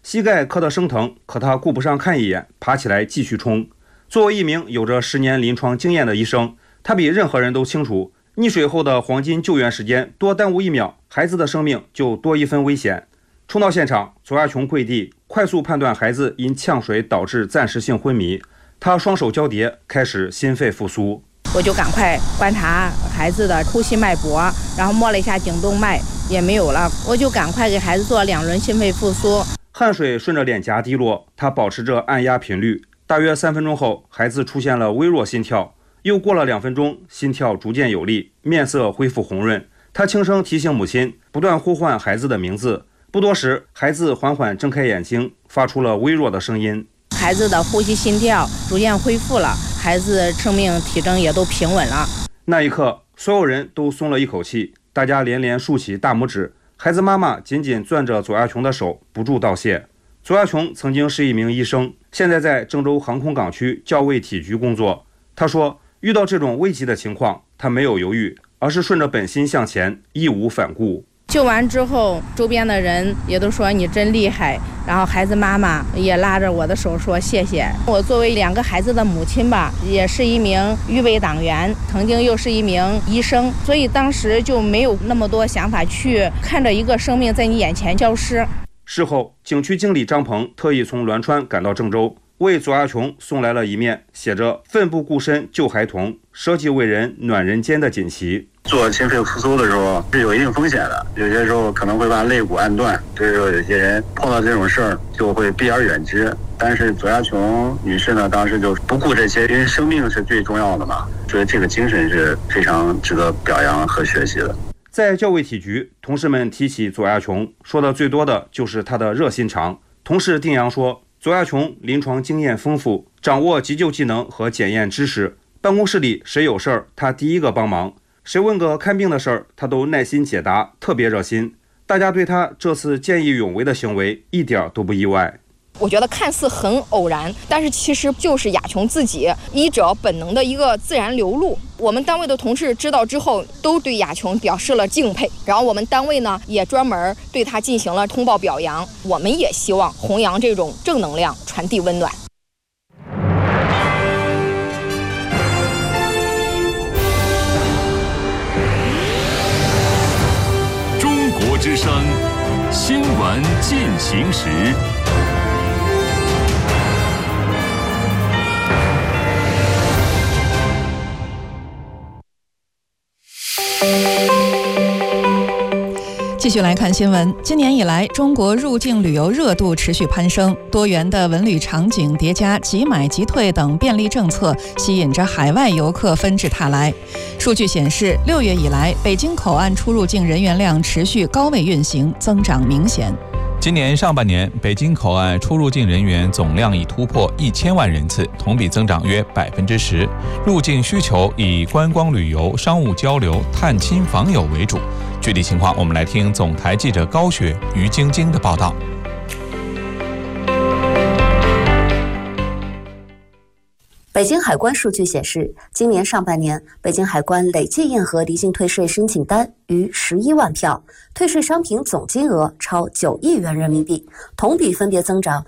膝盖磕得生疼，可他顾不上看一眼，爬起来继续冲。作为一名有着10年临床经验的医生，他比任何人都清楚，溺水后的黄金救援时间多耽误1秒，孩子的生命就多1分危险。冲到现场，左亚琼跪地，快速判断孩子因呛水导致暂时性昏迷。他双手交叠，开始心肺复苏。 我就赶快观察孩子的呼吸脉搏，然后摸了一下颈动脉，也没有了，我就赶快给孩子做2轮心肺复苏。 汗水顺着脸颊滴落，他保持着按压频率。大约3分钟后，孩子出现了微弱心跳，又过了2分钟，心跳逐渐有力，面色恢复红润。他轻声提醒母亲，不断呼唤孩子的名字。不多时，孩子缓缓睁开眼睛，发出了微弱的声音。 孩子的呼吸心跳逐渐恢复了，孩子生命体征也都平稳了。 那一刻，所有人都松了一口气，大家连连竖起大拇指。孩子妈妈紧紧攥着左亚琼的手，不住道谢。左亚琼曾经是一名医生，现在在郑州航空港区校尉体局工作。他说，遇到这种危急的情况，他没有犹豫，而是顺着本心向前，义无反顾。 救完之后，周边的人也都说你真厉害，然后孩子妈妈也拉着我的手说谢谢。我作为2个孩子的母亲吧，也是一名预备党员，曾经又是一名医生，所以当时就没有那么多想法去看着一个生命在你眼前消失。 事后，景区经理张鹏特意从栾川赶到郑州，为左亚琼送来了一面写着“奋不顾身救孩童，舍己为人暖人间”的锦旗。 做心肺复苏的时候是有一定风险的，有些时候可能会把肋骨按断，所以说有些人碰到这种事儿就会避而远之。但是左亚琼女士呢，当时就不顾这些，因为生命是最重要的嘛，所以这个精神是非常值得表扬和学习的。 在校尉体局，同事们提起左亚琼，说的最多的就是她的热心肠。同事丁阳说，左亚琼临床经验丰富，掌握急救技能和检验知识，办公室里谁有事儿，他第一个帮忙。谁问个看病的事儿，他都耐心解答，特别热心。大家对他这次见义勇为的行为一点都不意外。 我觉得看似很偶然，但是其实就是亚琼自己医者本能的一个自然流露。我们单位的同事知道之后，都对亚琼表示了敬佩，然后我们单位呢也专门对他进行了通报表扬。我们也希望弘扬这种正能量，传递温暖。 中国之声新闻进行时。 继续来看新闻。今年以来，中国入境旅游热度持续攀升，多元的文旅场景叠加即买即退等便利政策，吸引着海外游客纷至沓来。数据显示，6月以来，北京口岸出入境人员量持续高位运行，增长明显。 今年上半年，北京口岸出入境人员总量已突破1000万人次，同比增长约10%。入境需求以观光旅游、商务交流、探亲访友为主。具体情况，我们来听总台记者高雪、于晶晶的报道。 北京海关数据显示，今年上半年，北京海关累计验核离境退税申请单逾11万票，退税商品总金额超9亿元人民币，同比分别增长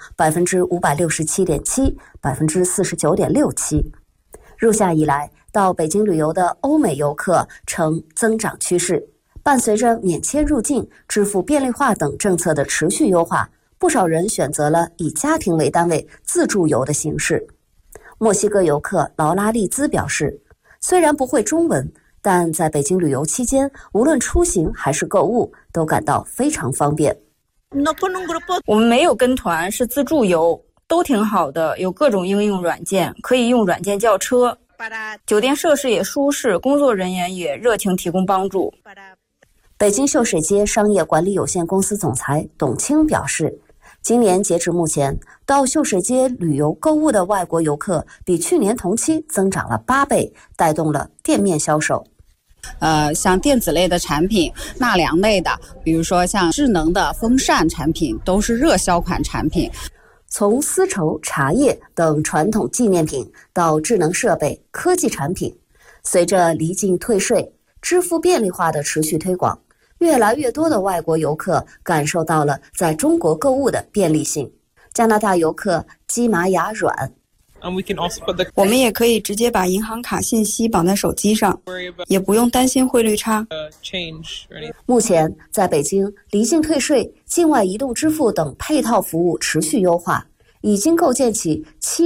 567.7%、49.67%。入夏以来，到北京旅游的欧美游客呈增长趋势。伴随着免签入境、支付便利化等政策的持续优化，不少人选择了以家庭为单位自助游的形式。墨西哥游客劳拉利兹表示，虽然不会中文，但在北京旅游期间，无论出行还是购物，都感到非常方便。 我们没有跟团，是自助游，都挺好的，有各种应用软件，可以用软件叫车。酒店设施也舒适，工作人员也热情提供帮助。 北京秀水街商业管理有限公司总裁董卿表示，今年截至目前，到秀水街旅游购物的外国游客比去年同期增长了8倍，带动了店面销售。 像电子类的产品、纳凉类的，比如说像智能的风扇产品，都是热销款产品。 从丝绸、茶叶等传统纪念品到智能设备、科技产品，随着离境退税、支付便利化的持续推广， 越来越多的外国游客感受到了在中国购物的便利性。加拿大游客基玛雅软， 我们也可以直接把银行卡信息绑在手机上，也不用担心汇率差。 目前在北京，离境退税、境外移动支付等配套服务持续优化，已经构建起